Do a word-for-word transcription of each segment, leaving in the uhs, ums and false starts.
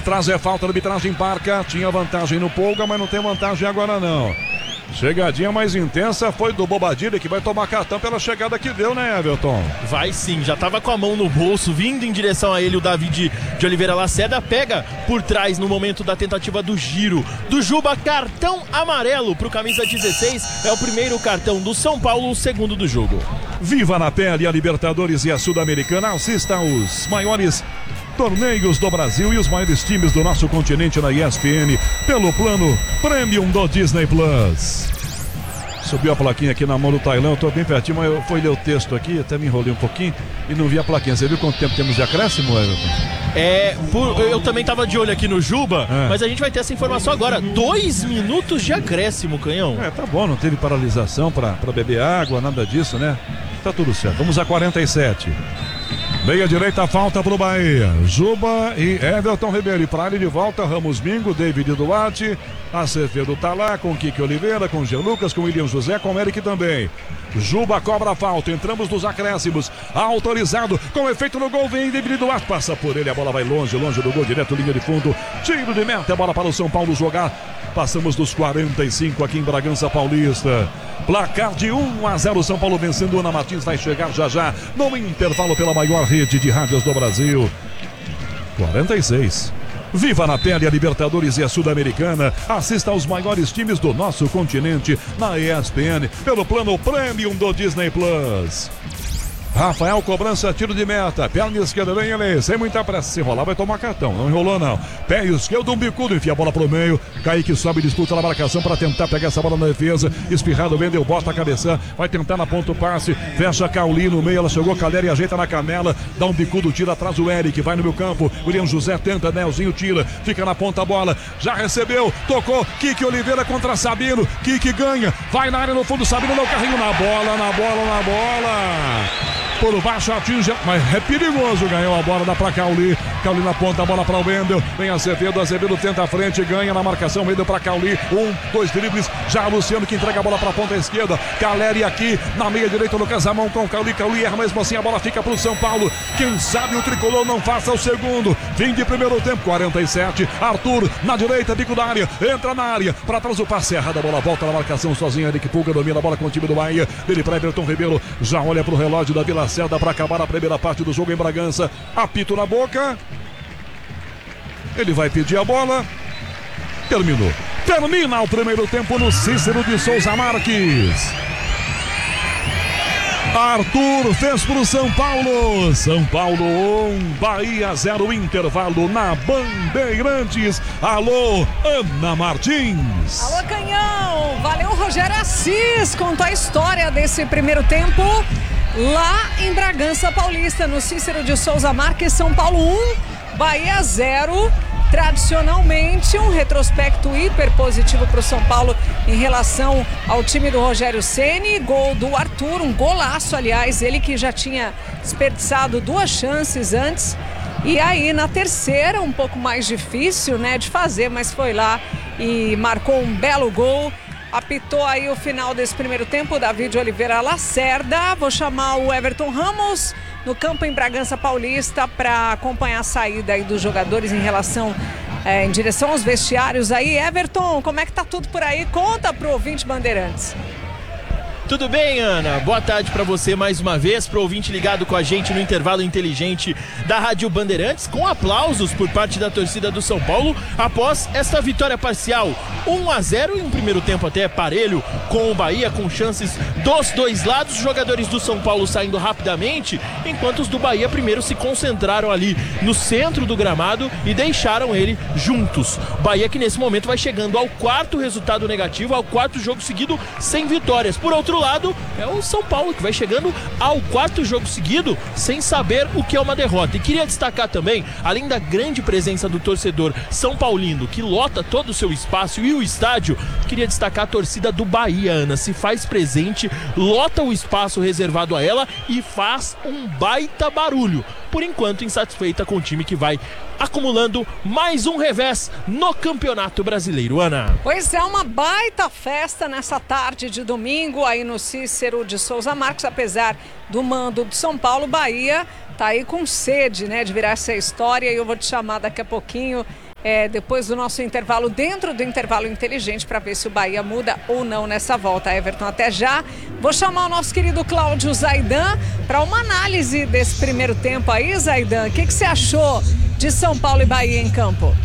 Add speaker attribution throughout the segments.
Speaker 1: trás é falta, a arbitragem marca. Tinha vantagem no Polga, mas não tem vantagem agora não. Chegadinha mais intensa foi do Bobadilha, que vai tomar cartão pela chegada que deu, né, Everton?
Speaker 2: Vai sim, já tava com a mão no bolso, vindo em direção a ele o David de Oliveira Lacerda, pega por trás no momento da tentativa do giro do Juba, cartão amarelo pro camisa dezesseis, é o primeiro cartão do São Paulo, o segundo do jogo.
Speaker 1: Viva na pele a Libertadores e a Sul-Americana, assista aos maiores torneios do Brasil e os maiores times do nosso continente na E S P N pelo plano Premium do Disney Plus. Subiu a plaquinha aqui na mão do Tailão, eu tô bem pertinho, mas eu fui ler o texto aqui, até me enrolei um pouquinho e não vi a plaquinha. Você viu quanto tempo temos de acréscimo, Everton?
Speaker 2: É, por, eu também tava de olho aqui no Juba, é. mas a gente vai ter essa informação agora. Dois minutos de acréscimo, Canhão.
Speaker 1: É, tá bom, não teve paralisação pra, pra beber água, nada disso, né? Tá tudo certo. Vamos a quarenta e sete. Meia direita, falta pro Bahia. Juba e Everton Ribeiro. E pra ele de volta, Ramos Mingo, David Duarte. Acevedo tá lá com Kiki Oliveira, com Jean Lucas, com William José, com Eric também. Juba cobra a falta, entramos nos acréscimos. Autorizado, com efeito no gol, vem David Duarte. Passa por ele, a bola vai longe, longe do gol, direto, linha de fundo. Tiro de meta, a bola para o São Paulo jogar. Passamos dos quarenta e cinco aqui em Bragança Paulista. Placar de um a zero, São Paulo vencendo. Ana Martins vai chegar já já no intervalo pela maior rede de rádios do Brasil. quarenta e seis. Viva na pele a Libertadores e a Sul-Americana. Assista aos maiores times do nosso continente na E S P N pelo plano Premium do Disney Plus. Rafael, cobrança, tiro de meta, perna esquerda, vem ele, sem muita pressa, se rolar vai tomar cartão, não enrolou não, pé esquerdo, um bicudo, enfia a bola pro meio, Kaique sobe, disputa na marcação para tentar pegar essa bola na defesa, espirrado, vendeu, bota a cabeça, vai tentar na ponta o passe, fecha Cauli no meio, ela chegou, Calera e ajeita na canela, dá um bicudo, tira atrás o Eric, vai no meu campo, William José tenta, Nelzinho tira, fica na ponta a bola, já recebeu, tocou, Kiki Oliveira contra Sabino, Kiki ganha, vai na área no fundo, Sabino dá o carrinho na bola, na bola, na bola. Por baixo atinge, mas é perigoso, ganhou a bola, dá pra Cauli, Cauli na ponta, a bola pra Wendel, vem Azevedo, Azevedo tenta a frente, ganha na marcação, Wendel pra Cauli, um, dois dribles, já Luciano que entrega a bola pra ponta esquerda, Caleri aqui, na meia direita, Lucas Amão com Cauli, Cauli erra mesmo assim, a bola fica pro São Paulo, quem sabe o tricolor não faça o segundo, fim de primeiro tempo, quarenta e sete, Arthur na direita, bico da área, entra na área, pra trás o passe errado, a bola volta na marcação sozinho, Eric Pulga domina a bola com o time do Bahia, dele pra Everton Ribeiro, já olha pro relógio da Vila Cerda para acabar a primeira parte do jogo em Bragança. Apito na boca. Ele vai pedir a bola. Terminou. Termina o primeiro tempo no Cícero de Souza Marques. Arthur fez pro São Paulo. São Paulo um, Bahia zero, intervalo na Bandeirantes. Alô, Ana Martins.
Speaker 3: Alô, Canhão. Valeu, Rogério Assis. Contou a história desse primeiro tempo lá em Bragança Paulista, no Cícero de Souza Marques. São Paulo um, Bahia zero. Tradicionalmente, um retrospecto hiper positivo para o São Paulo em relação ao time do Rogério Ceni. Gol do Arthur, um golaço, aliás, ele que já tinha desperdiçado duas chances antes. E aí, na terceira, um pouco mais difícil, né, de fazer, mas foi lá e marcou um belo gol. Apitou aí o final desse primeiro tempo, David Oliveira Lacerda. Vou chamar o Everton Ramos no campo em Bragança Paulista para acompanhar a saída aí dos jogadores em relação, é, em direção aos vestiários aí. Everton, como é que tá tudo por aí? Conta pro ouvinte Bandeirantes.
Speaker 2: Tudo bem, Ana? Boa tarde para você mais uma vez, pro ouvinte ligado com a gente no intervalo inteligente da Rádio Bandeirantes, com aplausos por parte da torcida do São Paulo após esta vitória parcial um a zero, em um primeiro tempo até parelho com o Bahia, com chances dos dois lados, jogadores do São Paulo saindo rapidamente, enquanto os do Bahia primeiro se concentraram ali no centro do gramado e deixaram ele juntos. Bahia que nesse momento vai chegando ao quarto resultado negativo, ao quarto jogo seguido sem vitórias. Por outro lado, é o São Paulo que vai chegando ao quarto jogo seguido sem saber o que é uma derrota. E queria destacar também, além da grande presença do torcedor São Paulino, que lota todo o seu espaço e o estádio, queria destacar a torcida do Bahia, Ana, se faz presente, lota o espaço reservado a ela e faz um baita barulho. Por enquanto, insatisfeita com o time que vai acumulando mais um revés no Campeonato Brasileiro, Ana.
Speaker 3: Pois é, uma baita festa nessa tarde de domingo aí no Cícero de Souza Marques, apesar do mando do São Paulo. Bahia tá aí com sede, né, de virar essa história, e eu vou te chamar daqui a pouquinho é, depois do nosso intervalo, dentro do intervalo inteligente, para ver se o Bahia muda ou não nessa volta. Everton, até já. Vou chamar o nosso querido Cláudio Zaidan para uma análise desse primeiro tempo aí, Zaidan. O que, que você achou de São Paulo e Bahia em campo?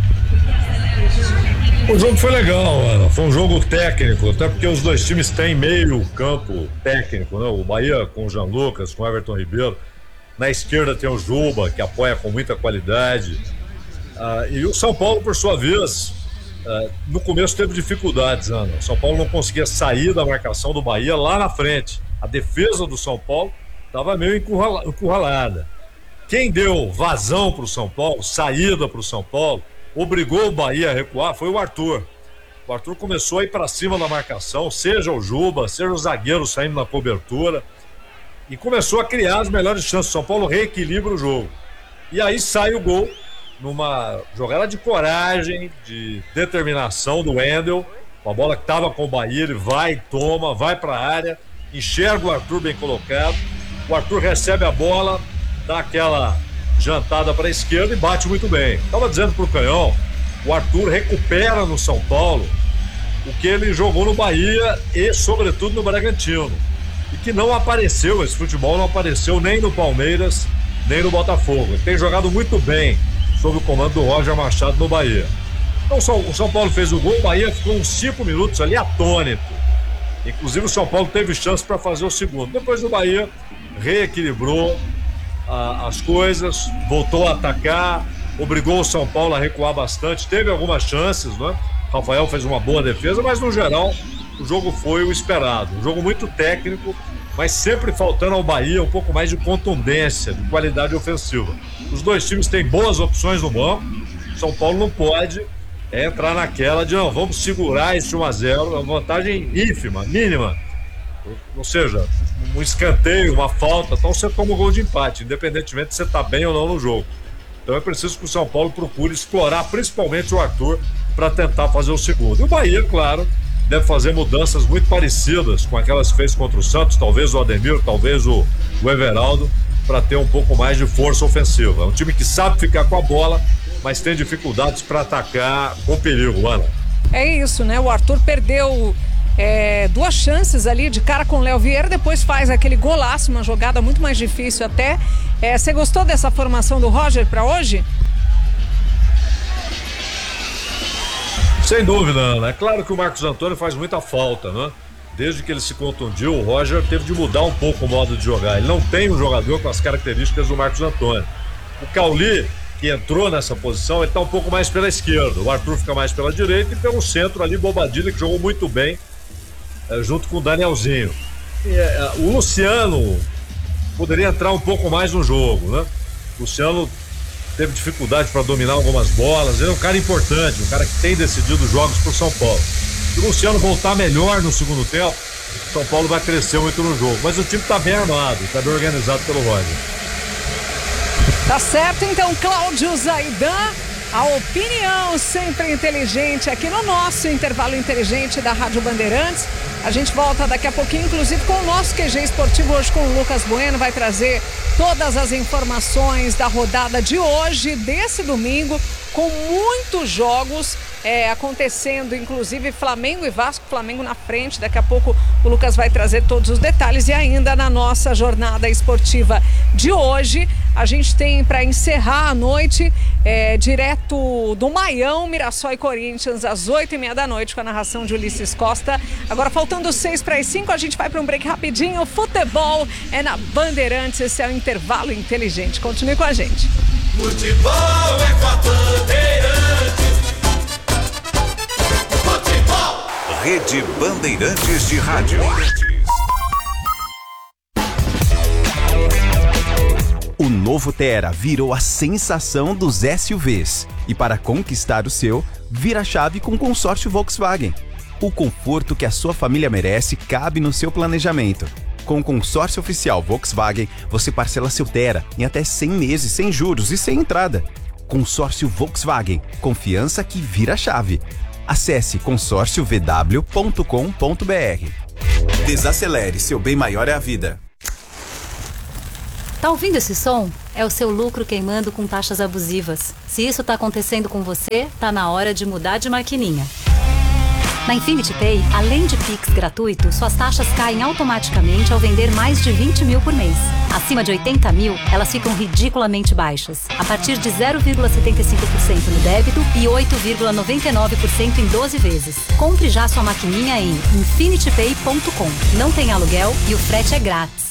Speaker 4: O jogo foi legal, Ana. Foi um jogo técnico, até porque os dois times têm meio campo técnico, né? O Bahia com o Jean Lucas, com o Everton Ribeiro. Na esquerda tem o Juba, que apoia com muita qualidade. Ah, e o São Paulo, por sua vez, ah, no começo teve dificuldades, Ana. O São Paulo não conseguia sair da marcação do Bahia lá na frente. A defesa do São Paulo estava meio encurrala- encurralada. Quem deu vazão para o São Paulo, saída para o São Paulo, obrigou o Bahia a recuar, foi o Arthur. O Arthur começou a ir para cima da marcação, seja o Juba, seja o zagueiro saindo na cobertura, e começou a criar as melhores chances. O São Paulo reequilibra o jogo. E aí sai o gol, numa jogada de coragem, de determinação do Wendel, com a bola que estava com o Bahia, ele vai, toma, vai para a área, enxerga o Arthur bem colocado, o Arthur recebe a bola, dá aquela jantada para a esquerda e bate muito bem. Estava dizendo pro Canhão, o Arthur recupera no São Paulo o que ele jogou no Bahia e sobretudo no Bragantino, e que não apareceu, esse futebol não apareceu nem no Palmeiras nem no Botafogo. Ele tem jogado muito bem sob o comando do Roger Machado no Bahia. Então o São Paulo fez o gol, o Bahia ficou uns cinco minutos ali atônito, inclusive o São Paulo teve chance para fazer o segundo. Depois o Bahia reequilibrou as coisas, voltou a atacar, obrigou o São Paulo a recuar bastante, teve algumas chances, né? Rafael fez uma boa defesa, mas no geral o jogo foi o esperado, um jogo muito técnico, mas sempre faltando ao Bahia um pouco mais de contundência, de qualidade ofensiva. Os dois times têm boas opções no banco, São Paulo não pode entrar naquela de não, vamos segurar esse um a zero, é uma vantagem ínfima, mínima, ou seja, um escanteio, uma falta, então você toma um gol de empate, independentemente de você estar bem ou não no jogo. Então é preciso que o São Paulo procure explorar principalmente o Arthur para tentar fazer o segundo. E o Bahia, claro, deve fazer mudanças muito parecidas com aquelas que fez contra o Santos, talvez o Ademir, talvez o, o Everaldo, para ter um pouco mais de força ofensiva. É um time que sabe ficar com a bola, mas tem dificuldades para atacar com perigo, Ana.
Speaker 3: É isso, né? O Arthur perdeu É, duas chances ali de cara com o Léo Vieira, depois faz aquele golaço, uma jogada muito mais difícil até. É, você gostou dessa formação do Roger para hoje?
Speaker 4: Sem dúvida, Ana. É claro que o Marcos Antônio faz muita falta, né? Desde que ele se contundiu, o Roger teve de mudar um pouco o modo de jogar. Ele não tem um jogador com as características do Marcos Antônio. O Cauli, que entrou nessa posição, ele está um pouco mais pela esquerda. O Arthur fica mais pela direita e pelo centro ali, Bobadilha, que jogou muito bem junto com o Danielzinho. E, é, o Luciano poderia entrar um pouco mais no jogo, né? O Luciano teve dificuldade para dominar algumas bolas, ele é um cara importante, um cara que tem decidido jogos para o São Paulo. Se o Luciano voltar melhor no segundo tempo, o São Paulo vai crescer muito no jogo, mas o time está bem armado, está bem organizado pelo Roger.
Speaker 3: Tá certo, então, Cláudio Zaidan, a opinião sempre inteligente aqui no nosso intervalo inteligente da Rádio Bandeirantes. A gente volta daqui a pouquinho, inclusive com o nosso Q G Esportivo hoje com o Lucas Bueno, vai trazer todas as informações da rodada de hoje, desse domingo, com muitos jogos é, acontecendo, inclusive Flamengo e Vasco, Flamengo na frente. Daqui a pouco o Lucas vai trazer todos os detalhes. E ainda na nossa jornada esportiva de hoje, a gente tem para encerrar a noite é, direto do Maião, Mirassol e Corinthians, às oito e meia da noite, com a narração de Ulisses Costa. Agora faltando seis para as cinco, a gente vai para um break rapidinho. Futebol é na Bandeirantes, esse é o intervalo inteligente. Continue com a gente.
Speaker 5: Futebol é com a Bandeirantes. Futebol.
Speaker 6: Rede Bandeirantes de Rádio. O novo Tera virou a sensação dos S U Vs. E para conquistar o seu, vira a chave com o consórcio Volkswagen. O conforto que a sua família merece cabe no seu planejamento. Com o consórcio oficial Volkswagen, você parcela seu Tera em até cem meses sem juros e sem entrada. Consórcio Volkswagen, confiança que vira a chave. Acesse consórcio v w ponto com ponto b r. Desacelere, seu bem maior é a vida.
Speaker 7: Tá ouvindo esse som? é o seu lucro queimando com taxas abusivas. Se isso tá acontecendo com você, tá na hora de mudar de maquininha. Na Infinity Pay, além de Pix gratuito, suas taxas caem automaticamente ao vender mais de vinte mil por mês. Acima de oitenta mil, elas ficam ridiculamente baixas, a partir de zero vírgula setenta e cinco por cento no débito e oito vírgula noventa e nove por cento em doze vezes. Compre já sua maquininha em infinity pay ponto com. Não tem aluguel e o frete é grátis.